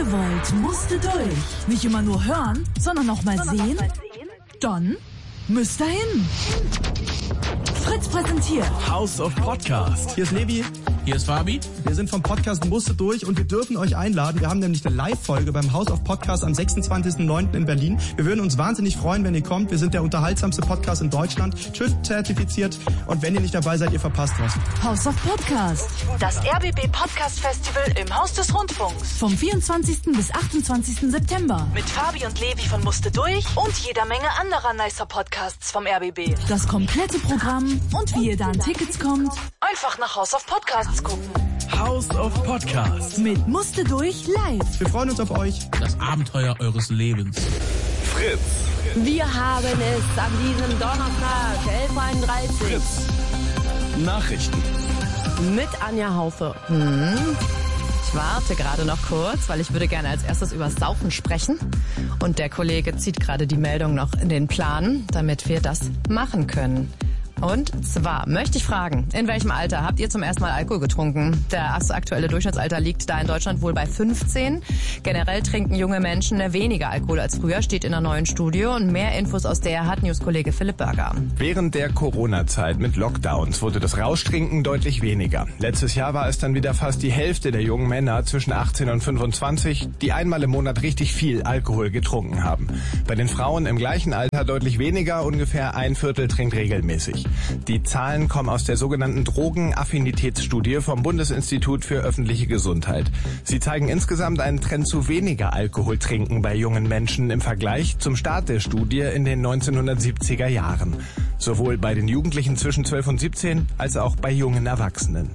wollt, musste durch. Nicht immer nur hören, sondern auch mal sehen? Dann müsst ihr hin. Fritz präsentiert House of Podcast. Hier ist Levi. Hier ist Fabi. Wir sind vom Podcast Musste durch und wir dürfen euch einladen. Wir haben nämlich eine Live-Folge beim House of Podcast am 26.09. in Berlin. Wir würden uns wahnsinnig freuen, wenn ihr kommt. Wir sind der unterhaltsamste Podcast in Deutschland, TÜV-zertifiziert. Und wenn ihr nicht dabei seid, ihr verpasst was. House of Podcast. Das RBB Podcast Festival im Haus des Rundfunks. Vom 24. bis 28. September. Mit Fabi und Levi von Musste durch und jeder Menge anderer nicer Podcasts vom RBB. Das komplette Programm und wie ihr da an Tickets kommt. Einfach nach House of Podcasts gucken. House of Podcast. Mit Musste durch live. Wir freuen uns auf euch. Das Abenteuer eures Lebens. Fritz. Wir haben es an diesem Donnerstag, 11.31 Uhr. Fritz. Nachrichten. Mit Anja Haufe. Ich warte gerade noch kurz, weil ich würde gerne als erstes über Saufen sprechen. Und der Kollege zieht gerade die Meldung noch in den Plan, damit wir das machen können. Und zwar möchte ich fragen, in welchem Alter habt ihr zum ersten Mal Alkohol getrunken? Das aktuelle Durchschnittsalter liegt da in Deutschland wohl bei 15. Generell trinken junge Menschen weniger Alkohol als früher, steht in einer neuen Studie. Und mehr Infos aus der hat News-Kollege Philipp Burger. Während der Corona-Zeit mit Lockdowns wurde das Rauschtrinken deutlich weniger. Letztes Jahr war es dann wieder fast die Hälfte der jungen Männer zwischen 18 und 25, die einmal im Monat richtig viel Alkohol getrunken haben. Bei den Frauen im gleichen Alter deutlich weniger, ungefähr 1/4 trinkt regelmäßig. Die Zahlen kommen aus der sogenannten Drogenaffinitätsstudie vom Bundesinstitut für öffentliche Gesundheit. Sie zeigen insgesamt einen Trend zu weniger Alkoholtrinken bei jungen Menschen im Vergleich zum Start der Studie in den 1970er Jahren. Sowohl bei den Jugendlichen zwischen 12 und 17 als auch bei jungen Erwachsenen.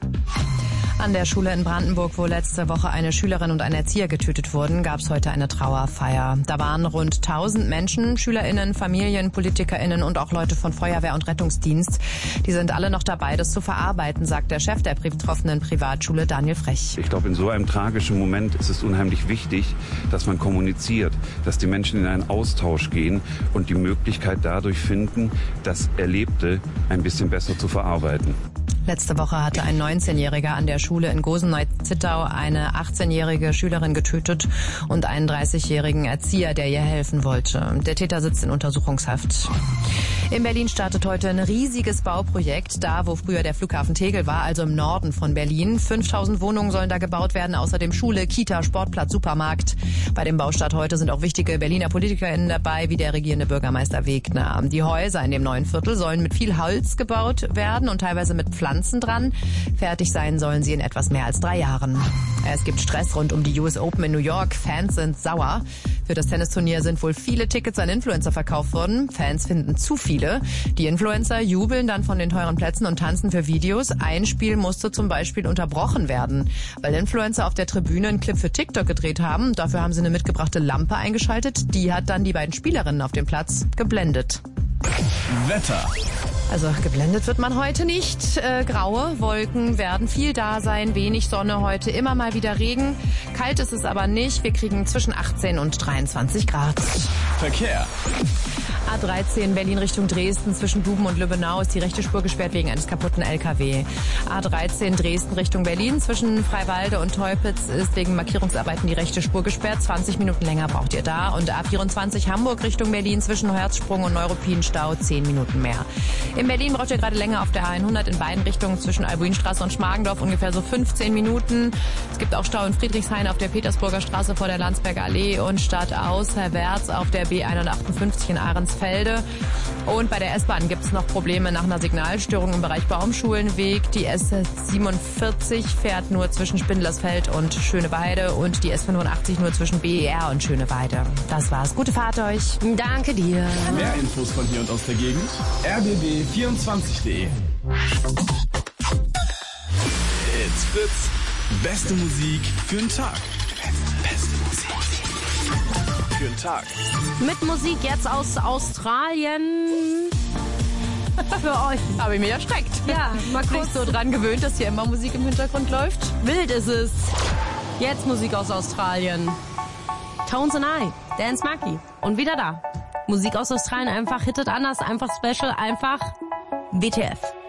An der Schule in Brandenburg, wo letzte Woche eine Schülerin und ein Erzieher getötet wurden, gab es heute eine Trauerfeier. Da waren rund 1000 Menschen, SchülerInnen, Familien, PolitikerInnen und auch Leute von Feuerwehr und Rettungsdienst. Die sind alle noch dabei, das zu verarbeiten, sagt der Chef der betroffenen Privatschule, Daniel Frech. Ich glaube, in so einem tragischen Moment ist es unheimlich wichtig, dass man kommuniziert, dass die Menschen in einen Austausch gehen und die Möglichkeit dadurch finden, das Erlebte ein bisschen besser zu verarbeiten. Letzte Woche hatte ein 19-Jähriger an der Schule in Gosenheim-Zittau eine 18-jährige Schülerin getötet und einen 30-jährigen Erzieher, der ihr helfen wollte. Der Täter sitzt in Untersuchungshaft. In Berlin startet heute ein riesiges Bauprojekt, da wo früher der Flughafen Tegel war, also im Norden von Berlin. 5000 Wohnungen sollen da gebaut werden, außerdem Schule, Kita, Sportplatz, Supermarkt. Bei dem Baustart heute sind auch wichtige Berliner PolitikerInnen dabei, wie der regierende Bürgermeister Wegner. Die Häuser in dem neuen Viertel sollen mit viel Holz gebaut werden und teilweise mit Pflanzen dran. Fertig sein sollen sie in etwas mehr als 3 Jahren. Es gibt Stress rund um die US Open in New York. Fans sind sauer. Für das Tennisturnier sind wohl viele Tickets an Influencer verkauft worden. Fans finden zu viele. Die Influencer jubeln dann von den teuren Plätzen und tanzen für Videos. Ein Spiel musste zum Beispiel unterbrochen werden, weil Influencer auf der Tribüne einen Clip für TikTok gedreht haben. Dafür haben sie eine mitgebrachte Lampe eingeschaltet. Die hat dann die beiden Spielerinnen auf dem Platz geblendet. Wetter. Also geblendet wird man heute nicht. Graue Wolken werden viel da sein, wenig Sonne heute, immer mal wieder Regen. Kalt ist es aber nicht. Wir kriegen zwischen 18 und 23 Grad. Verkehr. A13 Berlin Richtung Dresden zwischen Duben und Lübbenau ist die rechte Spur gesperrt wegen eines kaputten LKW. A13 Dresden Richtung Berlin zwischen Freiwalde und Teupitz ist wegen Markierungsarbeiten die rechte Spur gesperrt. 20 Minuten länger braucht ihr da. Und A24 Hamburg Richtung Berlin zwischen Herzsprung und Neuruppinstau 10 Minuten mehr. In Berlin braucht ihr gerade länger auf der A100 in beiden Richtungen zwischen Albuinstraße und Schmargendorf ungefähr so 15 Minuten. Es gibt auch Stau in Friedrichshain auf der Petersburger Straße vor der Landsberger Allee und stadtaus herwärts auf der B158 in Ahrensfelde. Und bei der S-Bahn gibt es noch Probleme nach einer Signalstörung im Bereich Baumschulenweg. Die S47 fährt nur zwischen Spindlersfeld und Schöneweide und die S85 nur zwischen BER und Schöneweide. Das war's. Gute Fahrt euch. Danke dir. Mehr Infos von hier und aus der Gegend. rbb24.de. It's Fritz. Beste Musik für den Tag. Beste Musik für den Tag. Mit Musik jetzt aus Australien. Für euch. Habe ich mich erschreckt. Ja, mal kurz. Nicht so dran gewöhnt, dass hier immer Musik im Hintergrund läuft. Wild ist es. Jetzt Musik aus Australien. Tones and I, Dance Monkey. Und wieder da. Musik aus Australien, einfach hittet anders, einfach special, einfach WTF.